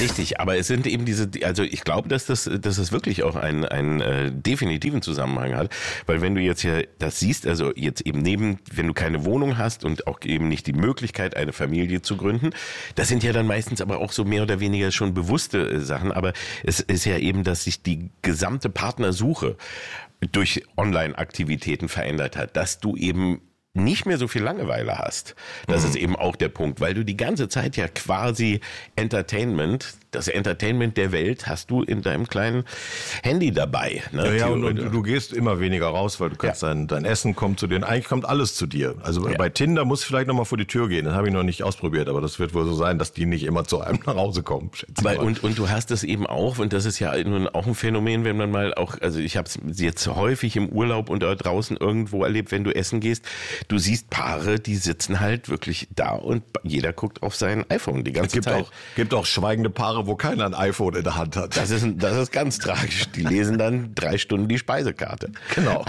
Richtig, aber es sind eben also ich glaube, dass das wirklich auch einen definitiven Zusammenhang hat, weil wenn du jetzt ja das siehst, also jetzt eben wenn du keine Wohnung hast und auch eben nicht die Möglichkeit, eine Familie zu gründen, das sind ja dann meistens aber auch so mehr oder weniger schon bewusste Sachen, aber es ist ja eben, dass sich die gesamte Partnersuche durch Online-Aktivitäten verändert hat, dass du eben nicht mehr so viel Langeweile hast. Das ist eben auch der Punkt, weil du die ganze Zeit ja quasi das Entertainment der Welt hast du in deinem kleinen Handy dabei. Ne? Ja, und du gehst immer weniger raus, weil du kannst dein Essen kommt zu dir. Eigentlich kommt alles zu dir. Also bei Tinder muss vielleicht nochmal vor die Tür gehen. Das habe ich noch nicht ausprobiert, aber das wird wohl so sein, dass die nicht immer zu einem nach Hause kommen. Und du hast es eben auch, und das ist ja nun auch ein Phänomen, wenn man mal auch, also ich habe es jetzt häufig im Urlaub und draußen irgendwo erlebt, wenn du essen gehst, du siehst Paare, die sitzen halt wirklich da und jeder guckt auf sein iPhone die ganze Zeit. Gibt auch schweigende Paare, wo keiner ein iPhone in der Hand hat. Das ist ganz tragisch. Die lesen dann 3 Stunden die Speisekarte. Genau.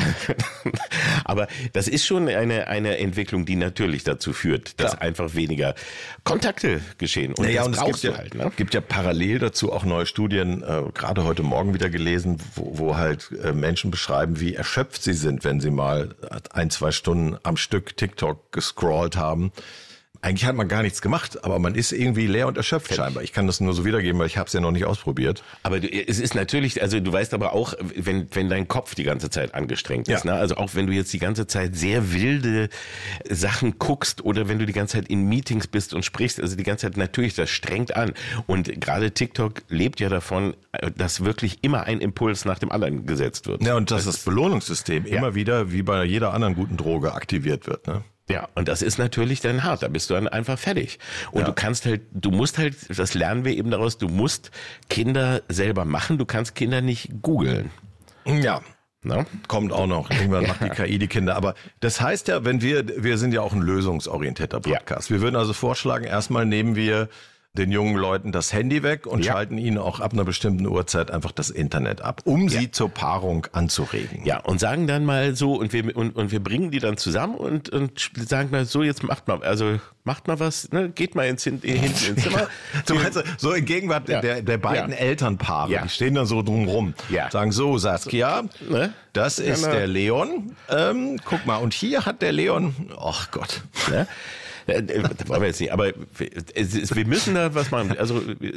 Aber das ist schon eine Entwicklung, die natürlich dazu führt, dass einfach weniger Kontakte geschehen. Und das brauchst du halt. Ne? Gibt ja parallel dazu auch neue Studien, gerade heute Morgen wieder gelesen, wo halt Menschen beschreiben, wie erschöpft sie sind, wenn sie mal 1-2 Stunden am Stück TikTok gescrollt haben. Eigentlich hat man gar nichts gemacht, aber man ist irgendwie leer und erschöpft scheinbar. Ich kann das nur so wiedergeben, weil ich habe es ja noch nicht ausprobiert. Aber es ist natürlich, also du weißt aber auch, wenn dein Kopf die ganze Zeit angestrengt ist, ne? Also auch wenn du jetzt die ganze Zeit sehr wilde Sachen guckst oder wenn du die ganze Zeit in Meetings bist und sprichst, also die ganze Zeit natürlich, das strengt an. Und gerade TikTok lebt ja davon, dass wirklich immer ein Impuls nach dem anderen gesetzt wird. Ja, und dass das Belohnungssystem immer wieder, wie bei jeder anderen guten Droge, aktiviert wird, ne? Ja, und das ist natürlich dann hart, da bist du dann einfach fertig. Und du musst halt, das lernen wir eben daraus, du musst Kinder selber machen, du kannst Kinder nicht googeln. Ja. No? Kommt auch noch. Irgendwann macht die KI die Kinder. Aber das heißt ja, wir sind ja auch ein lösungsorientierter Podcast. Wir würden also vorschlagen, erstmal nehmen wir den jungen Leuten das Handy weg und schalten ihnen auch ab einer bestimmten Uhrzeit einfach das Internet ab, um sie zur Paarung anzuregen. Ja, und sagen dann mal so, und wir bringen die dann zusammen und sagen mal so, jetzt macht mal was, ne? Geht mal hinten ins Zimmer. Du meinst, so in Gegenwart der beiden Elternpaare, die stehen dann so drumrum, sagen so, Saskia, das ist der Leon, guck mal, und hier hat der Leon, ach Gott, ne? Das wollen wir jetzt nicht, aber wir müssen da was machen. Also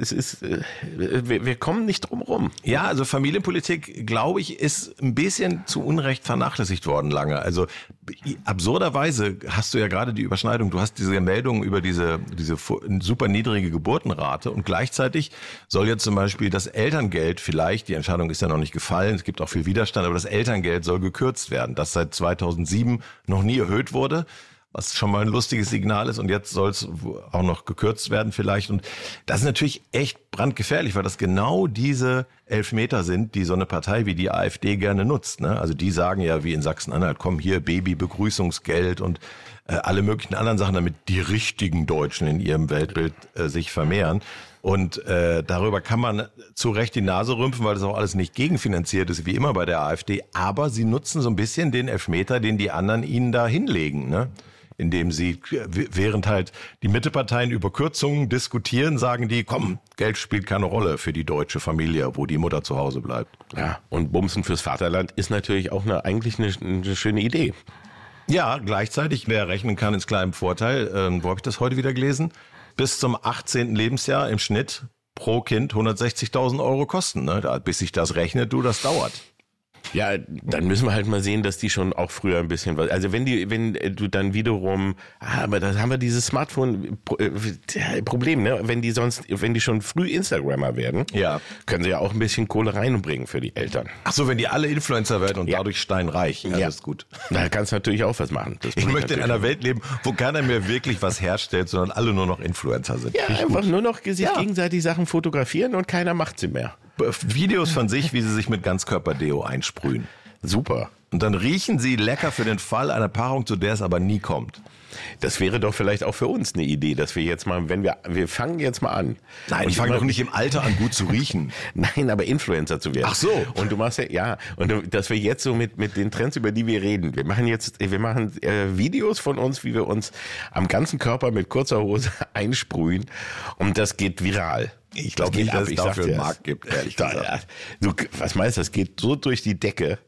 wir kommen nicht drum rum. Ja, also Familienpolitik, glaube ich, ist ein bisschen zu Unrecht vernachlässigt worden lange. Also absurderweise hast du ja gerade die Überschneidung. Du hast diese Meldung über diese super niedrige Geburtenrate und gleichzeitig soll jetzt zum Beispiel das Elterngeld vielleicht, die Entscheidung ist ja noch nicht gefallen, es gibt auch viel Widerstand, aber das Elterngeld soll gekürzt werden, das seit 2007 noch nie erhöht wurde. Was schon mal ein lustiges Signal ist und jetzt soll es auch noch gekürzt werden vielleicht. Und das ist natürlich echt brandgefährlich, weil das genau diese Elfmeter sind, die so eine Partei wie die AfD gerne nutzt. Ne? Also die sagen ja wie in Sachsen-Anhalt, komm hier Baby-Begrüßungsgeld und alle möglichen anderen Sachen, damit die richtigen Deutschen in ihrem Weltbild sich vermehren. Und darüber kann man zu Recht die Nase rümpfen, weil das auch alles nicht gegenfinanziert ist, wie immer bei der AfD. Aber sie nutzen so ein bisschen den Elfmeter, den die anderen ihnen da hinlegen, ne? Indem sie, während halt die Mitteparteien über Kürzungen diskutieren, sagen die, komm, Geld spielt keine Rolle für die deutsche Familie, wo die Mutter zu Hause bleibt. Ja, und Bumsen fürs Vaterland ist natürlich auch eigentlich eine schöne Idee. Ja, gleichzeitig, wer rechnen kann, ist klar im Vorteil. Wo habe ich das heute wieder gelesen? Bis zum 18. Lebensjahr im Schnitt pro Kind 160.000 Euro kosten. Ne? Bis sich das rechnet, das dauert. Ja, dann müssen wir halt mal sehen, dass die schon auch früher ein bisschen was, also wenn du dann wiederum, aber da haben wir dieses Smartphone-Problem, ne? Wenn die schon früh Instagrammer werden, können sie ja auch ein bisschen Kohle reinbringen für die Eltern. Ach so, wenn die alle Influencer werden und dadurch steinreich, ist gut. Da kannst du natürlich auch was machen. Ich möchte in einer Welt leben, wo keiner mehr wirklich was herstellt, sondern alle nur noch Influencer sind. Ja, einfach nur noch sich gegenseitig Sachen fotografieren und keiner macht sie mehr. Videos von sich, wie sie sich mit Ganzkörper-Deo einsprühen. Super. Und dann riechen sie lecker für den Fall einer Paarung, zu der es aber nie kommt. Das wäre doch vielleicht auch für uns eine Idee, dass wir jetzt mal, wir fangen jetzt mal an. Nein, ich fange doch nicht im Alter an, gut zu riechen. Nein, aber Influencer zu werden. Ach so. Und du machst dass wir jetzt so mit den Trends, über die wir reden, wir machen Videos von uns, wie wir uns am ganzen Körper mit kurzer Hose einsprühen und das geht viral. Ich glaube nicht, dass es dafür einen Markt gibt, ehrlich gesagt. Du, was meinst du, das geht so durch die Decke.